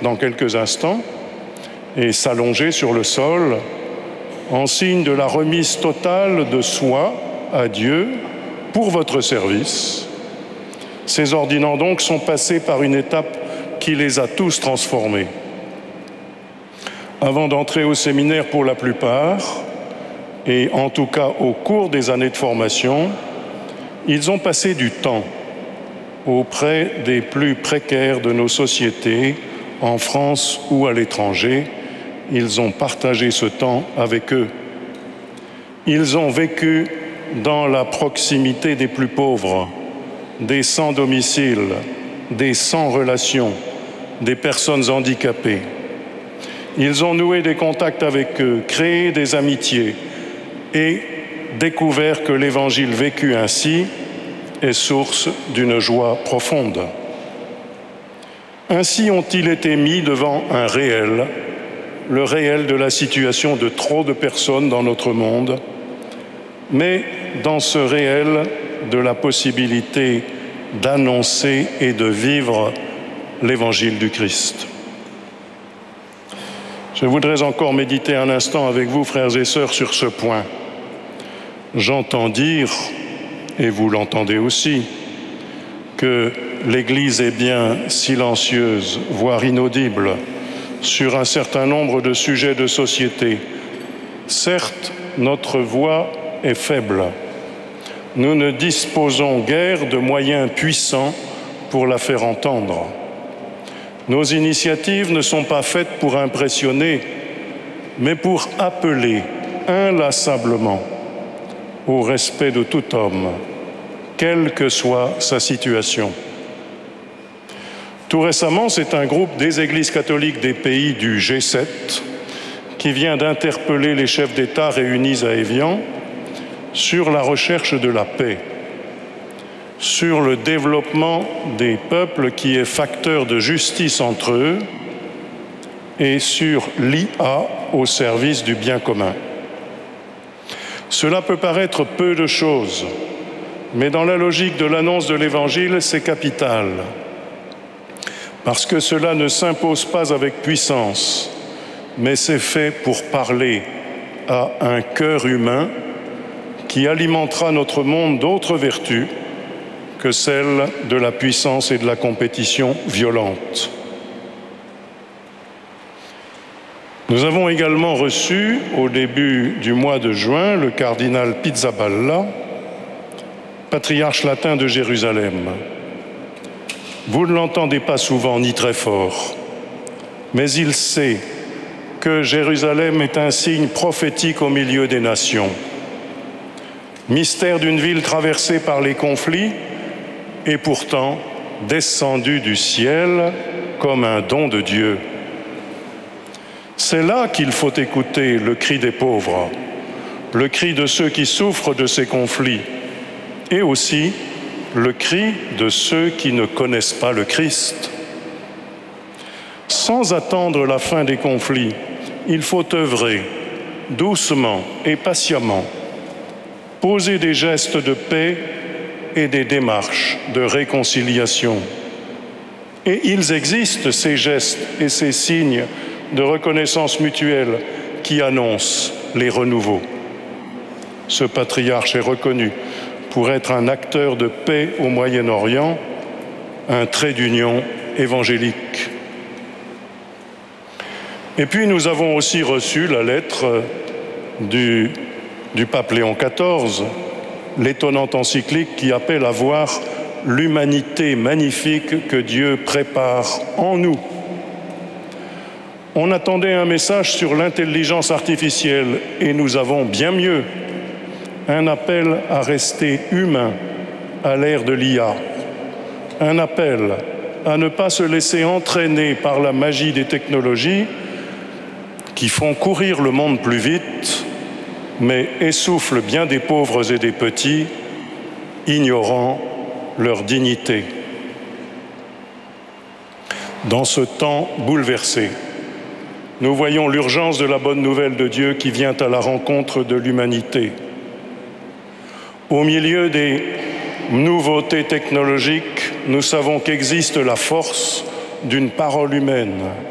dans quelques instants et s'allonger sur le sol en signe de la remise totale de soi à Dieu pour votre service. Ces ordinants donc sont passés par une étape qui les a tous transformés. Avant d'entrer au séminaire pour la plupart, et en tout cas au cours des années de formation, ils ont passé du temps auprès des plus précaires de nos sociétés, en France ou à l'étranger. Ils ont partagé ce temps avec eux. Ils ont vécu dans la proximité des plus pauvres, des sans domicile, des sans relation, des personnes handicapées. Ils ont noué des contacts avec eux, créé des amitiés et découvert que l'Évangile vécu ainsi est source d'une joie profonde. Ainsi ont-ils été mis devant un réel, le réel de la situation de trop de personnes dans notre monde, mais dans ce réel de la possibilité d'annoncer et de vivre l'Évangile du Christ. Je voudrais encore méditer un instant avec vous, frères et sœurs, sur ce point. J'entends dire, et vous l'entendez aussi, que l'Église est bien silencieuse, voire inaudible, sur un certain nombre de sujets de société. Certes, notre voix est faible. Nous ne disposons guère de moyens puissants pour la faire entendre. Nos initiatives ne sont pas faites pour impressionner, mais pour appeler inlassablement au respect de tout homme, quelle que soit sa situation. Tout récemment, c'est un groupe des églises catholiques des pays du G7 qui vient d'interpeller les chefs d'État réunis à Évian sur la recherche de la paix, sur le développement des peuples qui est facteur de justice entre eux et sur l'IA au service du bien commun. Cela peut paraître peu de choses, mais dans la logique de l'annonce de l'Évangile, c'est capital, parce que cela ne s'impose pas avec puissance, mais c'est fait pour parler à un cœur humain qui alimentera notre monde d'autres vertus que celle de la puissance et de la compétition violente. Nous avons également reçu, au début du mois de juin, le cardinal Pizzaballa, patriarche latin de Jérusalem. Vous ne l'entendez pas souvent ni très fort, mais il sait que Jérusalem est un signe prophétique au milieu des nations. Mystère d'une ville traversée par les conflits et pourtant descendue du ciel comme un don de Dieu. C'est là qu'il faut écouter le cri des pauvres, le cri de ceux qui souffrent de ces conflits et aussi le cri de ceux qui ne connaissent pas le Christ. Sans attendre la fin des conflits, il faut œuvrer doucement et patiemment, poser des gestes de paix et des démarches de réconciliation. Et ils existent, ces gestes et ces signes de reconnaissance mutuelle qui annoncent les renouveaux. Ce patriarche est reconnu pour être un acteur de paix au Moyen-Orient, un trait d'union évangélique. Et puis nous avons aussi reçu la lettre du pape Léon XIV, l'étonnante encyclique qui appelle à voir l'humanité magnifique que Dieu prépare en nous. On attendait un message sur l'intelligence artificielle et nous avons bien mieux. Un appel à rester humain à l'ère de l'IA. Un appel à ne pas se laisser entraîner par la magie des technologies qui font courir le monde plus vite, mais essoufflent bien des pauvres et des petits, ignorant leur dignité. Dans ce temps bouleversé, nous voyons l'urgence de la bonne nouvelle de Dieu qui vient à la rencontre de l'humanité. Au milieu des nouveautés technologiques, nous savons qu'existe la force d'une parole humaine,